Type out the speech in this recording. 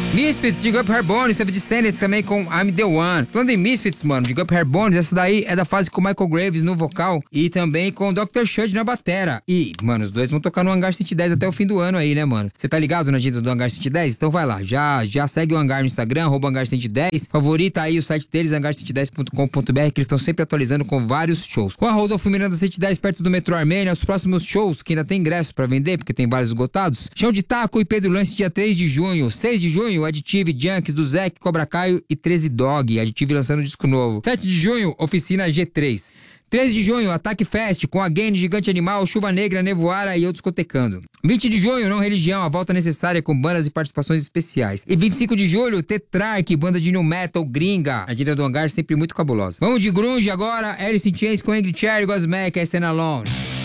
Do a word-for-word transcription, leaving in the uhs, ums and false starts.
Misfits de Up Hair Bones, Seven Descendants também com I'm The One. Falando em Misfits, mano, de Up Hair Bones, essa daí é da fase com Michael Graves no vocal e também com doutor Shud na batera. E, mano, os dois vão tocar no Hangar cento e dez até o fim do ano aí, né, mano? Você tá ligado na agenda do Hangar cento e dez? Então vai lá, já, já segue o Hangar no Instagram, arroba Hangar cento e dez, favorita aí o site deles, hangar cento e dez ponto com ponto b r, que eles estão sempre atualizando com vários shows. Com a Rodolfo Miranda cento e dez, perto do metrô Armênia, os próximos shows, que ainda tem ingresso pra vender, porque tem vários esgotados. Chão de Taco e Pedro Lance, dia três de junho. seis de junho, Additive, Junkies, do Zek, Cobra Caio e treze Dog. Additive lançando um disco novo. sete de junho, Oficina G três. treze de junho, Ataque Fest, com Again, Gigante Animal, Chuva Negra, Nevoara e outros cotecando. vinte de junho, Não Religião, a volta necessária com bandas e participações especiais. E vinte e cinco de julho, Tetrarch, banda de new metal gringa. A gira do Hangar sempre muito cabulosa. Vamos de grunge agora, Alice in Chains com Angry Cherry, Godsmack, Stand Alone.